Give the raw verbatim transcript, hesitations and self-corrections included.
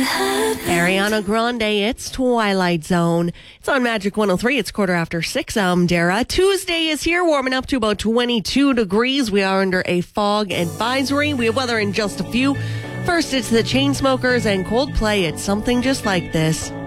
Ariana Grande, it's Twilight Zone. It's on Magic one oh three. It's quarter after six. I'm Dara. Tuesday is here, warming up to about twenty-two degrees. We are under a fog advisory. We have weather in just a few. First, it's the Chainsmokers and Coldplay. It's Something Just Like This.